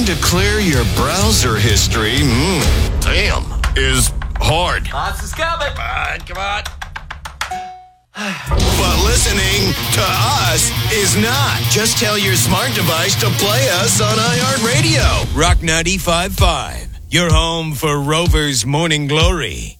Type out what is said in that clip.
to clear your browser history, damn, is hard. Lots is coming. Come on. But listening to us is not. Just tell your smart device to play us on iHeartRadio. Rock 95.5, your home for Rover's Morning Glory.